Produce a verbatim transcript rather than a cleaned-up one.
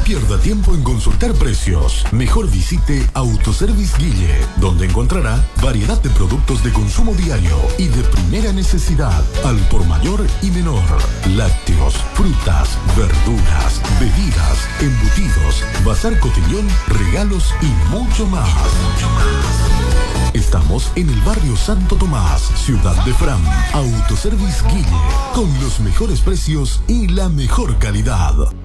pierda tiempo en consultar precios. Mejor visite Autoservice Guille, donde encontrará variedad de productos de consumo diario y de primera necesidad, al por mayor y menor. Lácteos, frutas, verduras, bebidas, embutidos, bazar cotillón, regalos y mucho más. Mucho más. Estamos en el barrio Santo Tomás, Ciudad de Fram. Autoservice Guille, con los mejores precios y la mejor calidad.